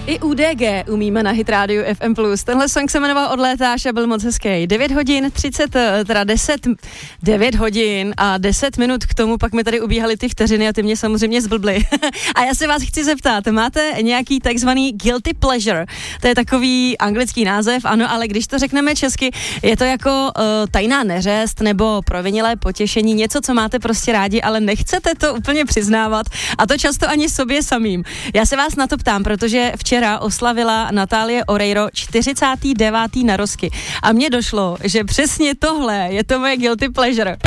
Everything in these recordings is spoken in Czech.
I UDG umíme na Hit Radio FM+. Tenhle song se jmenoval Odlétáš a byl moc hezký. 9 hodin a 10 minut k tomu, pak mi tady ubíhaly ty vteřiny a ty mě samozřejmě zblbly. A já se vás chci zeptat, máte nějaký takzvaný guilty pleasure? To je takový anglický název, ano, ale když to řekneme česky, je to jako tajná neřest nebo provinilé potěšení, něco, co máte prostě rádi, ale nechcete to úplně přiznávat a to často ani sobě samým. Já se vás na to ptám, protože včera oslavila Natálie Oreiro 49. narozky a mně došlo, že přesně tohle je to moje guilty pleasure.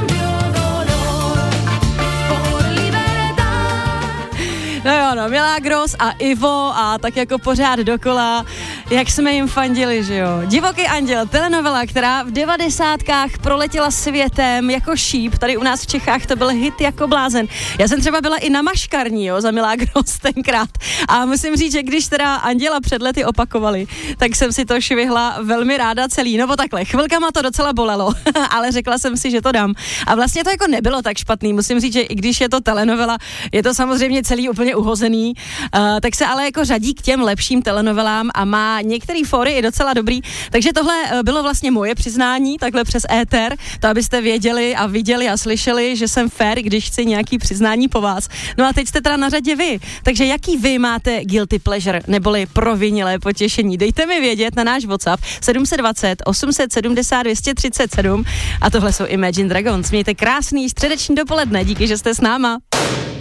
No, Milagros a Ivo a tak jako pořád dokola, jak jsme jim fandili, že jo. Divoký anděl, telenovela, která v 90kách proletěla světem jako šíp, tady u nás v Čechách to byl hit jako blázen. Já jsem třeba byla i na maškarní, jo, za Milagros tenkrát a musím říct, že když teda Anděla před lety opakovali, tak jsem si to švihla velmi ráda celý, nebo takhle, chvilkama to docela bolelo, ale řekla jsem si, že to dám. A vlastně to jako nebylo tak špatný, musím říct, že i když je to telenovela, je to samozřejmě celý úplně uhozený, tak se ale jako řadí k těm lepším telenovelám a má některý fóry i docela dobrý, takže tohle bylo vlastně moje přiznání, takhle přes éter, to abyste věděli a viděli a slyšeli, že jsem fair, když chci nějaký přiznání po vás. No a teď jste teda na řadě vy, takže jaký vy máte guilty pleasure, neboli provinilé potěšení, dejte mi vědět na náš WhatsApp 720 870 237 a tohle jsou Imagine Dragons. Mějte krásný středeční dopoledne, díky, že jste s náma.